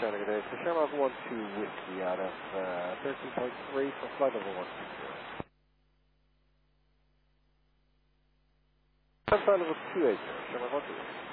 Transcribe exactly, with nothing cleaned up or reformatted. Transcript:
China, good day. So Shamrock one two Whiskey out of uh, thirteen point three for flight level one two zero. Flight level two eight zero, Shamrock one two Whiskey.